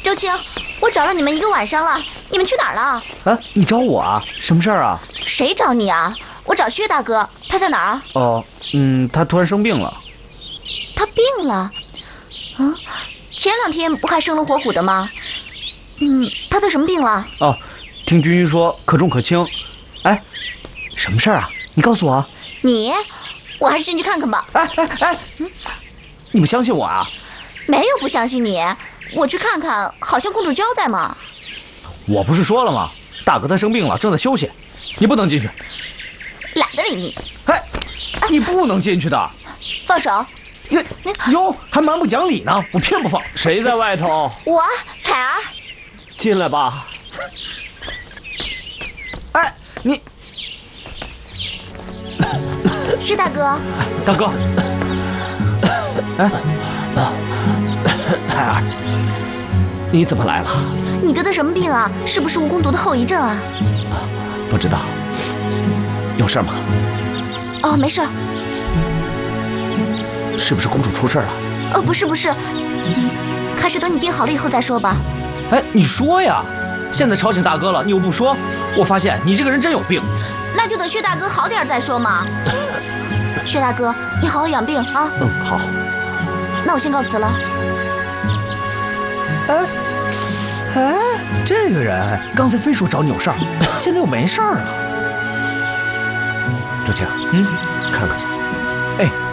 周青，我找了你们1个晚上了，你们去哪儿了？ 啊，你找我啊？什么事儿啊？ 谁找你啊？我找薛大哥，他在哪儿啊？ 哦，他突然生病了。 他病了？嗯，前2天不还生龙活虎的吗？他得什么病了？ 哦，听君君说可重可轻。哎，什么事儿啊？你告诉我。 我还是进去看看吧。 你不相信我啊？ 没有不相信你，我去看看，好像公主交代嘛。 我不是说了吗？大哥他生病了，正在休息，你不能进去。 懒得理你。 你不能进去的。 放手。 哟，还蛮不讲理呢，我偏不放。 谁在外头？ 我彩儿。 进来吧。 你。 薛大哥。 大哥。 彩儿，你怎么来了？ 你得的什么病啊？是不是蜈蚣毒的后遗症啊？ 不知道。有事吗？ 哦，没事。 是不是公主出事了？ 哦，不是，还是等你病好了以后再说吧。 你说呀！现在吵醒大哥了，你又不说，我发现你这个人真有病。 那就等薛大哥好点再说嘛。薛大哥，你好好养病啊。 好。 那我先告辞了。 这个人刚才非说找你有事儿，现在又没事儿了。 周青，看看去。